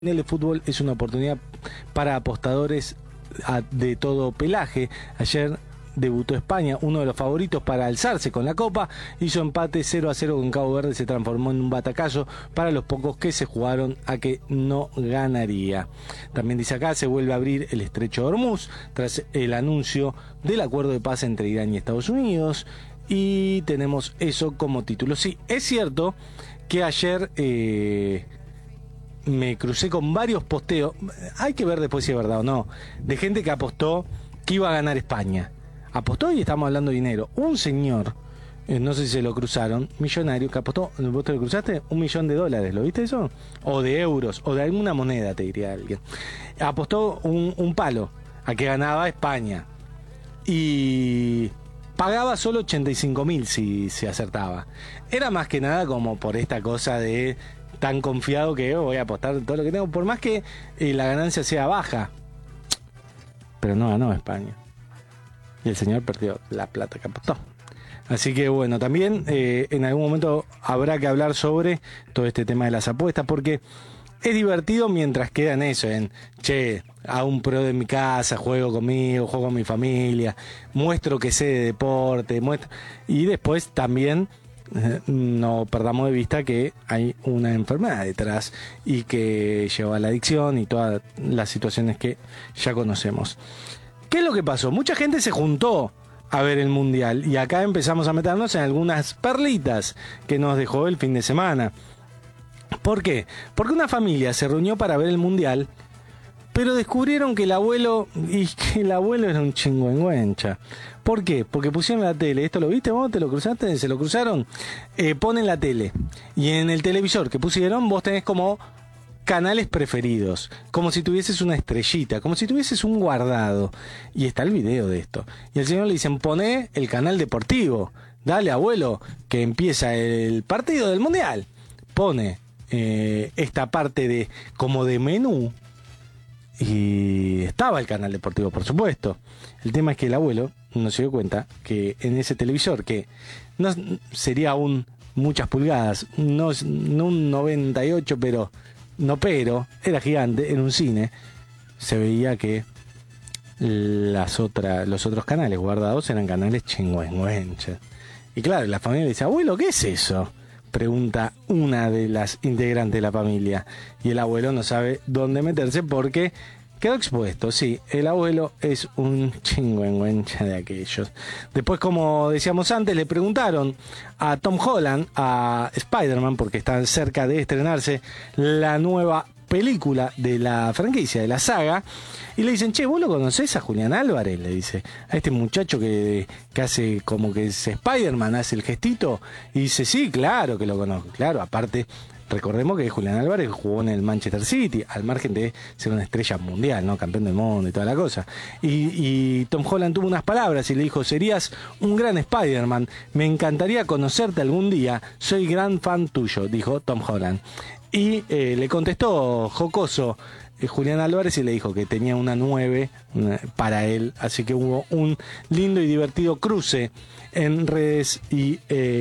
El fútbol es una oportunidad para apostadores de todo pelaje. Ayer debutó España, uno de los favoritos para alzarse con la Copa, hizo empate 0-0 con Cabo Verde, se transformó en un batacazo para los pocos que se jugaron a que no ganaría. También dice acá, se vuelve a abrir el estrecho de Hormuz tras el anuncio del acuerdo de paz entre Irán y Estados Unidos, y tenemos eso como título. Sí, es cierto que ayer me crucé con varios posteos, hay que ver después si es verdad o no, de gente que apostó que iba a ganar España. Apostó y estamos hablando de dinero. Un señor, no sé si se lo cruzaron, millonario, que apostó, ¿vos te lo cruzaste? $1 millón, ¿lo viste eso? O de euros, o de alguna moneda, te diría alguien. Apostó un palo a que ganaba España. Y pagaba solo 85.000 si se acertaba. Era más que nada como por esta cosa de tan confiado que voy a apostar todo lo que tengo, por más que la ganancia sea baja. Pero no ganó España. Y el señor perdió la plata que apostó. Así que bueno, también en algún momento habrá que hablar sobre todo este tema de las apuestas, porque es divertido mientras queda en eso, che, hago un pro de mi casa, juego conmigo, juego con mi familia, muestro que sé de deporte, y después también no perdamos de vista que hay una enfermedad detrás y que lleva a la adicción y todas las situaciones que ya conocemos. ¿Qué es lo que pasó? Mucha gente se juntó a ver el Mundial y acá empezamos a meternos en algunas perlitas que nos dejó el fin de semana. ¿Por qué? Porque una familia se reunió para ver el Mundial, pero descubrieron que el abuelo era un chingüengüencha. ¿Por qué? Porque pusieron la tele. ¿Esto lo viste vos? ¿Te lo cruzaste? ¿Se lo cruzaron? Ponen la tele. Y en el televisor que pusieron vos tenés como canales preferidos. Como si tuvieses una estrellita. Como si tuvieses un guardado. Y está el video de esto. Y al señor le dicen, poné el canal deportivo. Dale, abuelo, que empieza el partido del Mundial. Pone esta parte como de menú. Y estaba el canal deportivo, por supuesto. El tema es que el abuelo no se dio cuenta que en ese televisor, que no sería muchas pulgadas, no un 98, pero era gigante, en un cine, se veía que los otros canales guardados eran canales chingüengüenches. Y claro, la familia dice, abuelo, ¿qué es eso?, pregunta una de las integrantes de la familia. Y el abuelo no sabe dónde meterse porque quedó expuesto. Sí, el abuelo es un chingüengüencha de aquellos. Después, como decíamos antes, le preguntaron a Tom Holland, a Spider-Man, porque están cerca de estrenarse la nueva película de la franquicia, de la saga, y le dicen, che, ¿vos lo conocés a Julián Álvarez? Le dice, a este muchacho que hace como que es Spider-Man, hace el gestito, y dice, sí, claro que lo conozco. Claro, aparte, recordemos que Julián Álvarez jugó en el Manchester City, al margen de ser una estrella mundial, ¿no?, campeón del mundo y toda la cosa. Y Tom Holland tuvo unas palabras y le dijo, serías un gran Spider-Man, me encantaría conocerte algún día, soy gran fan tuyo, dijo Tom Holland. Y le contestó jocoso Julián Álvarez y le dijo que tenía una 9 para él. Así que hubo un lindo y divertido cruce en redes y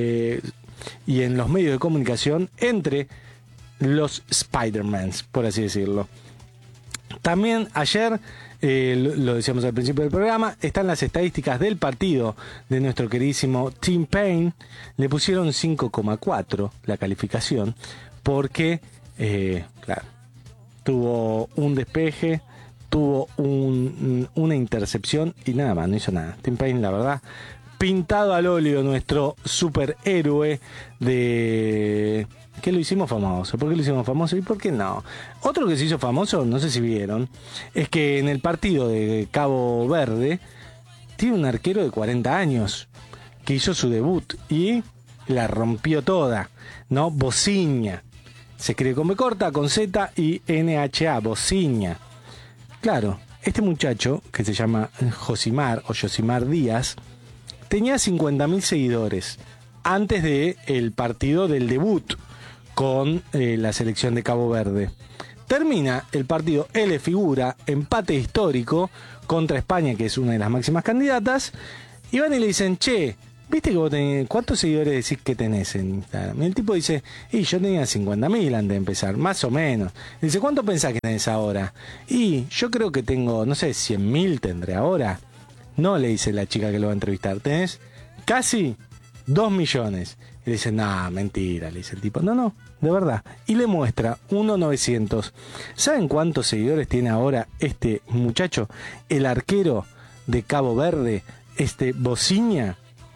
en los medios de comunicación entre los Spider-Mans, por así decirlo. También ayer, lo decíamos al principio del programa, están las estadísticas del partido de nuestro queridísimo Tim Payne. Le pusieron 5,4 la calificación porque, claro, tuvo un despeje, tuvo una intercepción y nada más, no hizo nada. Tim Payne, la verdad, pintado al óleo, nuestro superhéroe de... ¿Qué lo hicimos famoso? ¿Por qué lo hicimos famoso? ¿Y por qué no? Otro que se hizo famoso, no sé si vieron, es que en el partido de Cabo Verde tiene un arquero de 40 años que hizo su debut y la rompió toda, ¿no? Bociña. Se escribe con B corta, con Z y NHA, Bociña. Claro, este muchacho, que se llama Josimar Díaz, tenía 50.000 seguidores antes del partido del debut con la selección de Cabo Verde. Termina el partido, él es figura, empate histórico contra España, que es una de las máximas candidatas, y van y le dicen, che, viste que vos tenés, ¿cuántos seguidores decís que tenés en Instagram? Y el tipo dice, y yo tenía 50.000 antes de empezar, más o menos. Dice, ¿cuánto pensás que tenés ahora? Y yo creo que tengo, no sé, 100.000 tendré ahora. No, le dice la chica que lo va a entrevistar, tenés casi 2 millones. Y le dice, no, mentira, le dice el tipo, no, de verdad. Y le muestra 1.900. ¿Saben cuántos seguidores tiene ahora este muchacho? El arquero de Cabo Verde, Bociña.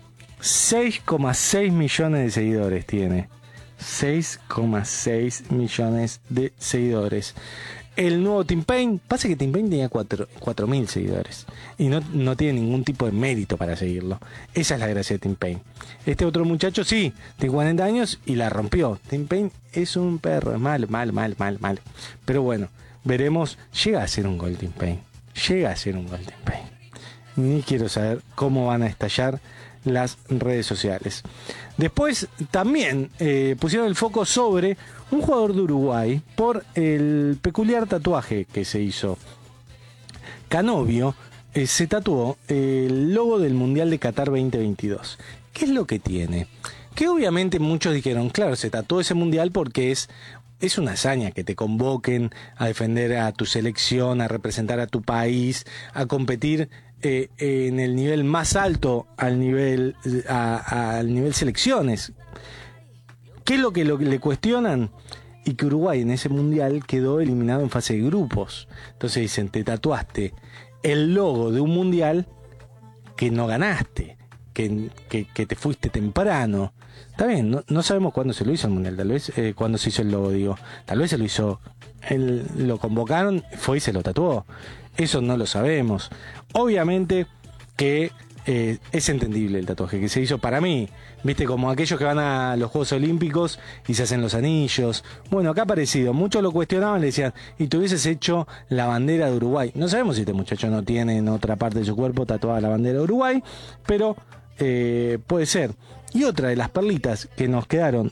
6,6 millones de seguidores tiene. 6,6 millones de seguidores. El nuevo Tim Payne, pasa que Tim Payne tenía 4.000 seguidores y no tiene ningún tipo de mérito para seguirlo. Esa es la gracia de Tim Payne. Este otro muchacho sí, tiene 40 años y la rompió. Tim Payne es un perro, es malo. Pero bueno, veremos, llega a ser un gol Tim Payne. Ni quiero saber cómo van a estallar las redes sociales. Después también pusieron el foco sobre un jugador de Uruguay por el peculiar tatuaje que se hizo. Canovio se tatuó el logo del Mundial de Qatar 2022. ¿Qué es lo que tiene? Que obviamente muchos dijeron, claro, se tatuó ese Mundial porque es una hazaña que te convoquen a defender a tu selección, a representar a tu país, a competir en el nivel más alto, al nivel selecciones. ¿Qué es lo que le cuestionan? Y que Uruguay en ese mundial quedó eliminado en fase de grupos. Entonces dicen, te tatuaste el logo de un mundial que no ganaste, que te fuiste temprano. Está bien, no sabemos cuándo se lo hizo el mundial, tal vez cuándo se hizo el logo, digo. Tal vez se lo hizo, lo convocaron, fue y se lo tatuó. Eso no lo sabemos. Obviamente que es entendible el tatuaje que se hizo para mí. Viste, como aquellos que van a los Juegos Olímpicos y se hacen los anillos. Bueno, acá ha parecido. Muchos lo cuestionaban, le decían, y te hubieses hecho la bandera de Uruguay. No sabemos si este muchacho no tiene en otra parte de su cuerpo tatuada la bandera de Uruguay, pero puede ser. Y otra de las perlitas que nos quedaron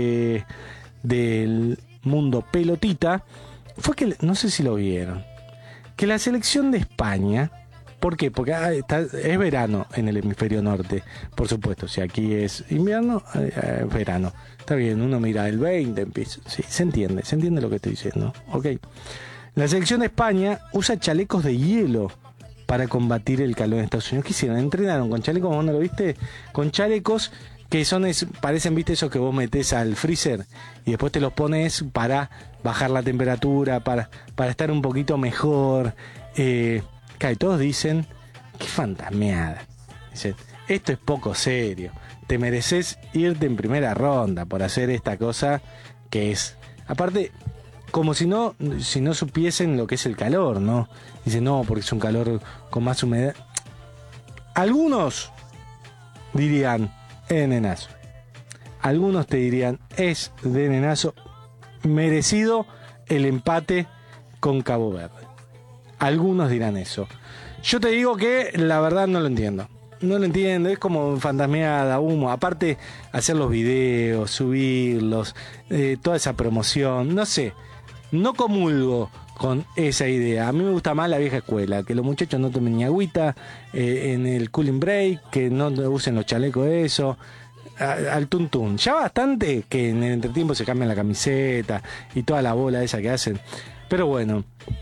del mundo pelotita fue que, no sé si lo vieron, que la selección de España, ¿por qué? Porque es verano en el hemisferio norte, por supuesto. Si aquí es invierno, es verano. Está bien, uno mira el 20, empieza. Sí, se entiende lo que estoy diciendo. Ok. La selección de España usa chalecos de hielo para combatir el calor en Estados Unidos. ¿Qué hicieron? Entrenaron con chalecos, ¿vos no lo viste? Con chalecos que parecen, viste, esos que vos metés al freezer y después te los pones para bajar la temperatura, para estar un poquito mejor. Todos dicen, qué fantasmeada. Dicen, esto es poco serio. Te mereces irte en primera ronda por hacer esta cosa que es. Aparte, como si no supiesen lo que es el calor, ¿no? Dicen, no, porque es un calor con más humedad. Algunos dirían, es de nenazo. Algunos te dirían, es de nenazo, merecido el empate con Cabo Verde. Algunos dirán eso. Yo te digo que la verdad no lo entiendo. No lo entiendo, es como fantasmeada, humo. Aparte, hacer los videos, subirlos, toda esa promoción, no sé. No comulgo con esa idea. A mí me gusta más la vieja escuela, que los muchachos no tomen ni agüita en el cooling break, que no usen los chalecos de eso. Al tuntún. Ya bastante que en el entretiempo se cambian la camiseta y toda la bola esa que hacen. Pero bueno,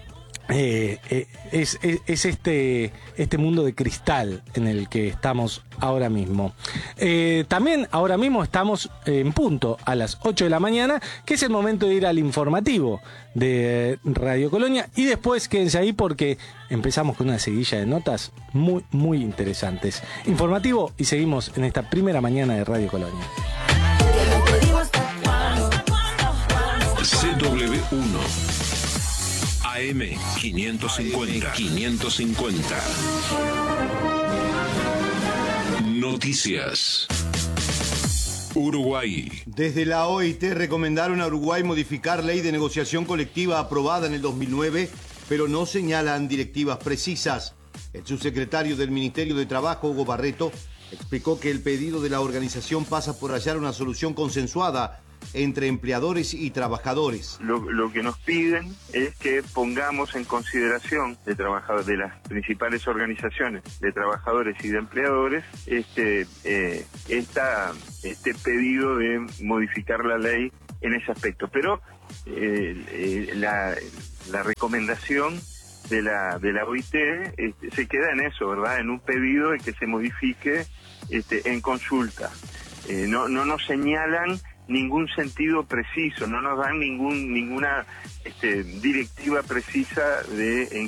es este mundo de cristal en el que estamos ahora mismo. También ahora mismo estamos en punto a las 8 de la mañana, que es el momento de ir al informativo de Radio Colonia, y después quédense ahí porque empezamos con una seguilla de notas muy, muy interesantes. Informativo, y seguimos en esta primera mañana de Radio Colonia. CW1 AM 550. Noticias. Uruguay. Desde la OIT recomendaron a Uruguay modificar ley de negociación colectiva aprobada en el 2009, pero no señalan directivas precisas. El subsecretario del Ministerio de Trabajo, Hugo Barreto, explicó que el pedido de la organización pasa por hallar una solución consensuada entre empleadores y trabajadores. Lo que nos piden es que pongamos en consideración de las principales organizaciones de trabajadores y de empleadores este pedido de modificar la ley en ese aspecto. Pero la recomendación de la OIT se queda en eso, ¿verdad? En un pedido de que se modifique en consulta. No nos señalan ningún sentido preciso, no nos dan ninguna directiva precisa de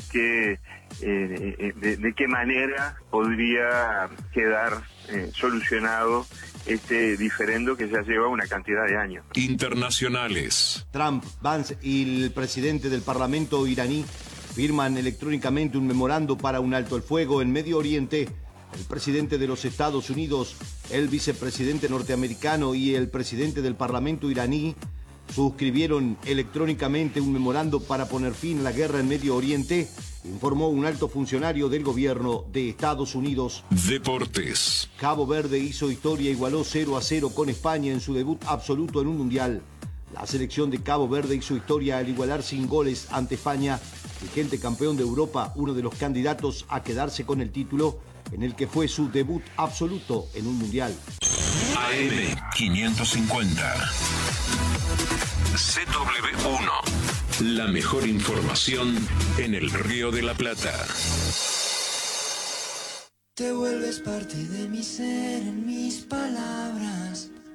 qué manera podría quedar solucionado este diferendo que ya lleva una cantidad de años. Internacionales. Trump, Vance y el presidente del Parlamento iraní firman electrónicamente un memorando para un alto el fuego en Medio Oriente. El presidente de los Estados Unidos, el vicepresidente norteamericano y el presidente del Parlamento iraní suscribieron electrónicamente un memorando para poner fin a la guerra en Medio Oriente, informó un alto funcionario del gobierno de Estados Unidos. Deportes. Cabo Verde hizo historia, igualó 0-0 con España en su debut absoluto en un mundial. La selección de Cabo Verde hizo historia al igualar sin goles ante España, vigente campeón de Europa, uno de los candidatos a quedarse con el título, en el que fue su debut absoluto en un mundial. AM 550. CW1. La mejor información en el Río de la Plata. Te vuelves parte de mi ser, en mis palabras.